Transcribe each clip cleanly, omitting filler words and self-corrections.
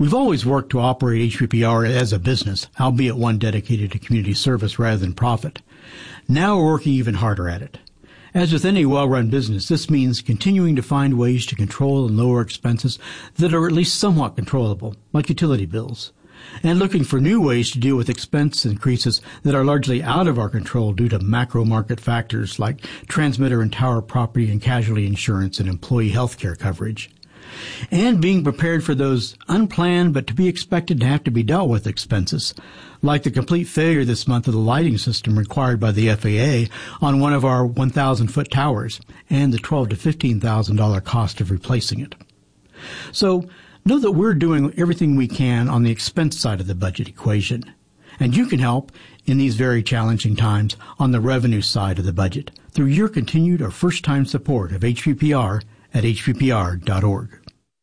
We've always worked to operate HPPR as a business, albeit one dedicated to community service rather than profit. Now we're working even harder at it. As with any well-run business, this means continuing to find ways to control and lower expenses that are at least somewhat controllable, like utility bills, and looking for new ways to deal with expense increases that are largely out of our control due to macro market factors like transmitter and tower property and casualty insurance and employee health care coverage. And being prepared for those unplanned but to be expected to have to be dealt with expenses, like the complete failure this month of the lighting system required by the FAA on one of our 1,000-foot towers and the $12,000 to $15,000 cost of replacing it. So know that we're doing everything we can on the expense side of the budget equation. And you can help in these very challenging times on the revenue side of the budget through your continued or first-time support of HPPR at hppr.org.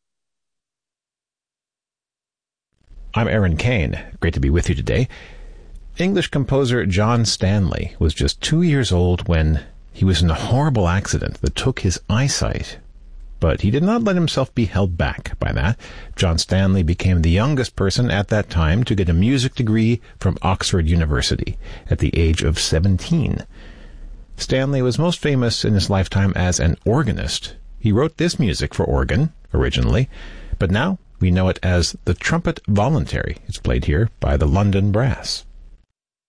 I'm Aaron Kane. Great to be with you today. English composer John Stanley was just 2 years old when he was in a horrible accident that took his eyesight. But he did not let himself be held back by that. John Stanley became the youngest person at that time to get a music degree from Oxford University at the age of 17. Stanley was most famous in his lifetime as an organist. He wrote this music for organ, originally, but now we know it as the Trumpet Voluntary. It's played here by the London Brass.